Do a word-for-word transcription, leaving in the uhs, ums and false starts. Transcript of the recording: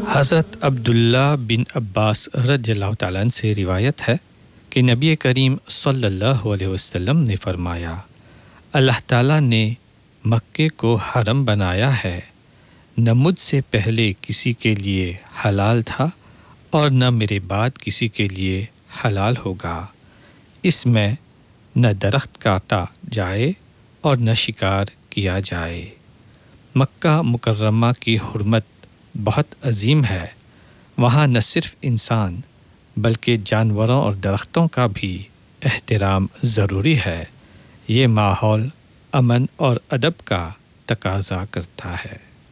हज़रत अब्दुल्ला बिन अब्बास रज़ियल्लाहु ताला अन्हु से रिवायत है कि नबी करीम सल्लल्लाहु अलैहि वसल्लम ने फरमाया, अल्लाह ताला ने मक्के को हरम बनाया है, न मुझसे पहले किसी के लिए हलाल था और न मेरे बाद किसी के लिए हलाल होगा। इसमें न दरख्त काटा जाए और न शिकार किया जाए। मक्का मुकर्रमा की हुर्मत बहुत अजीम है। वहाँ न सिर्फ इंसान बल्कि जानवरों और दरख्तों का भी एहतराम ज़रूरी है। ये माहौल अमन और अदब का तकाज़ा करता है।